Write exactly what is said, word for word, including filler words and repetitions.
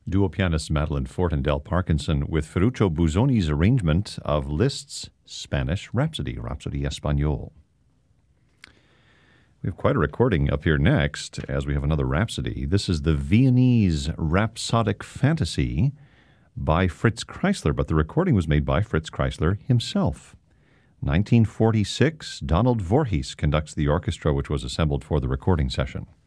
Duo pianist Madeline Fort and Del Parkinson with Ferruccio Busoni's arrangement of Liszt's Spanish Rhapsody, Rhapsody Español. We have quite a recording up here next, as we have another Rhapsody. This is the Viennese Rhapsodic Fantasy by Fritz Kreisler, but the recording was made by Fritz Kreisler himself. nineteen forty-six, Donald Voorhees conducts the orchestra which was assembled for the recording session.